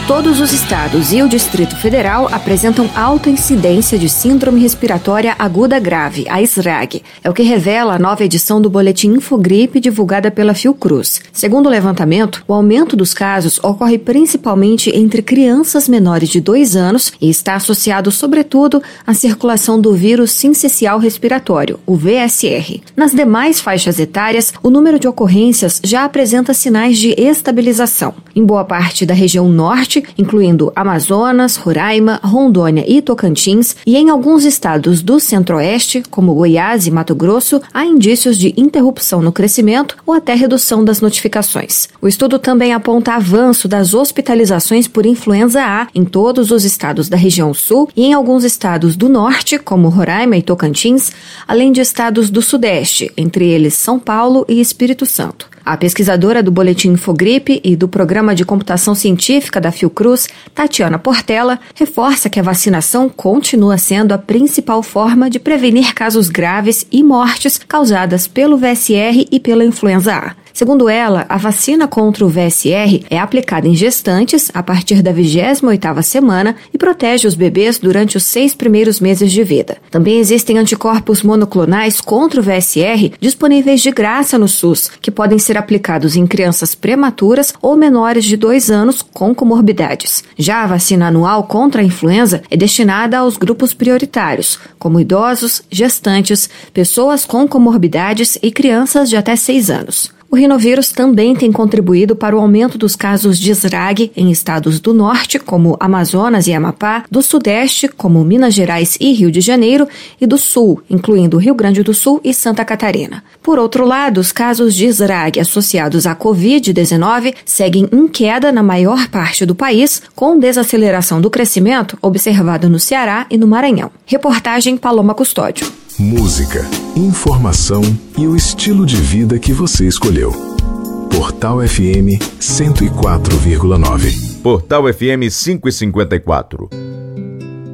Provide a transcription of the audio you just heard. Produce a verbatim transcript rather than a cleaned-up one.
Todos os estados e o Distrito Federal apresentam alta incidência de síndrome respiratória aguda grave, a S R A G. É o que revela a nova edição do Boletim Infogripe divulgada pela Fiocruz. Segundo o levantamento, o aumento dos casos ocorre principalmente entre crianças menores de dois anos e está associado, sobretudo, à circulação do vírus sincicial respiratório, o V S R. Nas demais faixas etárias, o número de ocorrências já apresenta sinais de estabilização. Em boa parte da região norte, incluindo Amazonas, Roraima, Rondônia e Tocantins, e em alguns estados do centro-oeste, como Goiás e Mato Grosso, há indícios de interrupção no crescimento ou até redução das notificações. O estudo também aponta avanço das hospitalizações por influenza A em todos os estados da região sul e em alguns estados do norte, como Roraima e Tocantins, além de estados do sudeste, entre eles São Paulo e Espírito Santo. A pesquisadora do Boletim Infogripe e do Programa de Computação Científica da Fiocruz, Tatiana Portela, reforça que a vacinação continua sendo a principal forma de prevenir casos graves e mortes causadas pelo V S R e pela influenza A. Segundo ela, a vacina contra o V S R é aplicada em gestantes a partir da vigésima oitava semana e protege os bebês durante os seis primeiros meses de vida. Também existem anticorpos monoclonais contra o V S R disponíveis de graça no SUS, que podem ser aplicados em crianças prematuras ou menores de dois anos com comorbidades. Já a vacina anual contra a influenza é destinada aos grupos prioritários, como idosos, gestantes, pessoas com comorbidades e crianças de até seis anos. O rinovírus também tem contribuído para o aumento dos casos de S R A G em estados do norte, como Amazonas e Amapá, do sudeste, como Minas Gerais e Rio de Janeiro, e do sul, incluindo Rio Grande do Sul e Santa Catarina. Por outro lado, os casos de S R A G associados à covid dezenove seguem em queda na maior parte do país, com desaceleração do crescimento observado no Ceará e no Maranhão. Reportagem Paloma Custódio. Música, informação e o estilo de vida que você escolheu. Portal F M cento e quatro vírgula nove. Portal F M quinhentos e cinquenta e quatro.